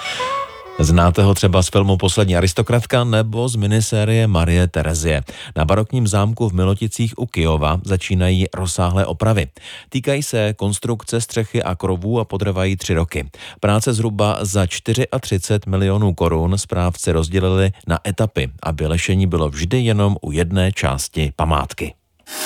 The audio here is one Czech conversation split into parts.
Znáte ho třeba z filmu Poslední aristokratka nebo z minisérie Marie Terezie. Na barokním zámku v Miloticích u Kyjova začínají rozsáhlé opravy. Týkají se konstrukce střechy a krovů a potrvají 3 roky. Práce zhruba za 34 milionů korun správci rozdělili na etapy, aby lešení bylo vždy jenom u jedné části památky.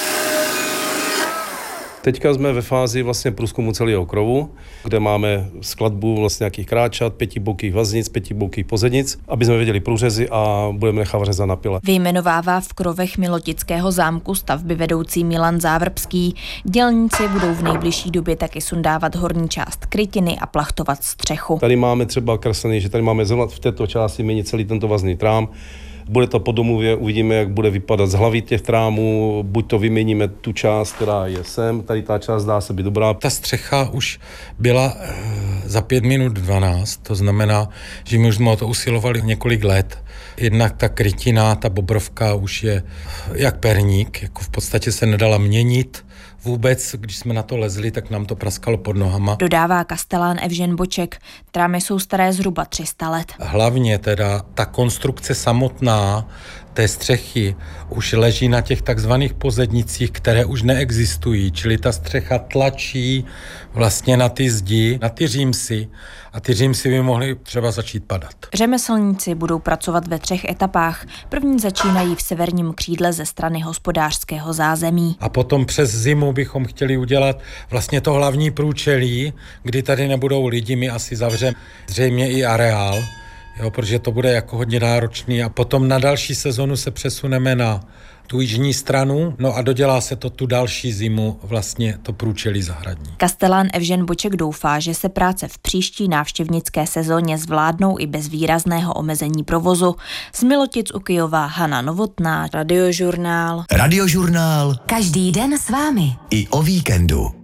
Teďka jsme ve fázi vlastně průzkumu celého krovu, kde máme skladbu vlastně nějakých kráčat, 5boukých vaznic, 5boukých pozednic, aby jsme věděli průřezy a budeme nechávat řezat na pile. Vyjmenovává v krovech Milotického zámku stavby vedoucí Milan Závrbský. Dělníci budou v nejbližší době taky sundávat horní část krytiny a plachtovat střechu. Tady máme třeba kreslený, že tady máme zrovna v této části měnit celý tento vazný trám. Bude to po domluvě, uvidíme, jak bude vypadat z hlavy těch trámů, buď to vyměníme tu část, která je sem, tady ta část dá se být dobrá. Ta střecha už byla za 5 minut 12, to znamená, že my už jsme o to usilovali několik let. Jednak ta krytina, ta bobrovka už je jak perník, jako v podstatě se nedala měnit. Vůbec, když jsme na to lezli, tak nám to praskalo pod nohama. Dodává kastelán Evžen Boček. Trámy jsou staré zhruba 300 let. Hlavně teda ta konstrukce samotná té střechy už leží na těch takzvaných pozednicích, které už neexistují, čili ta střecha tlačí vlastně na ty zdi, na ty římsy a ty římsy by mohly třeba začít padat. Řemeslníci budou pracovat ve 3 etapách. První začínají v severním křídle ze strany hospodářského zázemí. A potom přes zimu bychom chtěli udělat vlastně to hlavní průčelí, kdy tady nebudou lidi, my asi zavřeme zřejmě i areál, jo, protože to bude jako hodně náročný a potom na další sezonu se přesuneme na tu jižní stranu, no a dodělá se to tu další zimu vlastně to průčelí zahradní. Kastelán Evžen Boček doufá, že se práce v příští návštěvnické sezóně zvládnou i bez výrazného omezení provozu. Z Milotic u Kyjova Hana Novotná, Radiožurnál. Radiožurnál. Každý den s vámi. I o víkendu.